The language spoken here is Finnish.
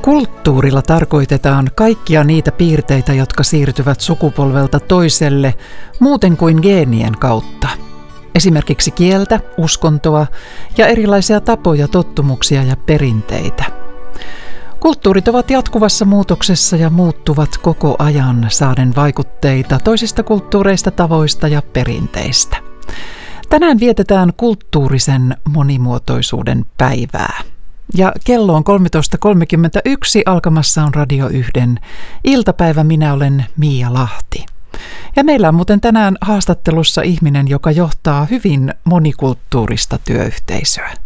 Kulttuurilla tarkoitetaan kaikkia niitä piirteitä, jotka siirtyvät sukupolvelta toiselle muuten kuin geenien kautta. Esimerkiksi kieltä, uskontoa ja erilaisia tapoja, tottumuksia ja perinteitä. Kulttuurit ovat jatkuvassa muutoksessa ja muuttuvat koko ajan saaden vaikutteita toisista kulttuureista, tavoista ja perinteistä. Tänään vietetään kulttuurisen monimuotoisuuden päivää. Ja kello on 13.31, alkamassa on Radio 1 iltapäivä. Minä olen Miia Lahti. Ja meillä on muuten tänään haastattelussa ihminen, joka johtaa hyvin monikulttuurista työyhteisöä.